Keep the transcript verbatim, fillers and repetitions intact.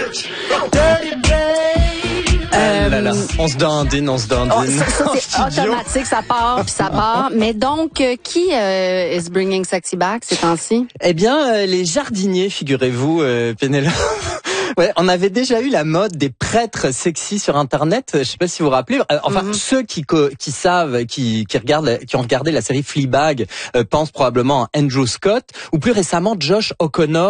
Euh, là, là. On se dandine, on se dandine. Oh, ça, ça c'est automatique, ça part puis ça part. Mais donc, euh, qui euh, is bringing sexy back ces temps-ci? Eh bien, euh, les jardiniers, figurez-vous, euh, Pénélope. Ouais, on avait déjà eu la mode des prêtres sexy sur Internet. Je sais pas si vous vous rappelez. Enfin, mm-hmm. ceux qui qui savent, qui qui regardent, qui ont regardé la série Fleabag, euh, pensent probablement à Andrew Scott ou plus récemment Josh O'Connor.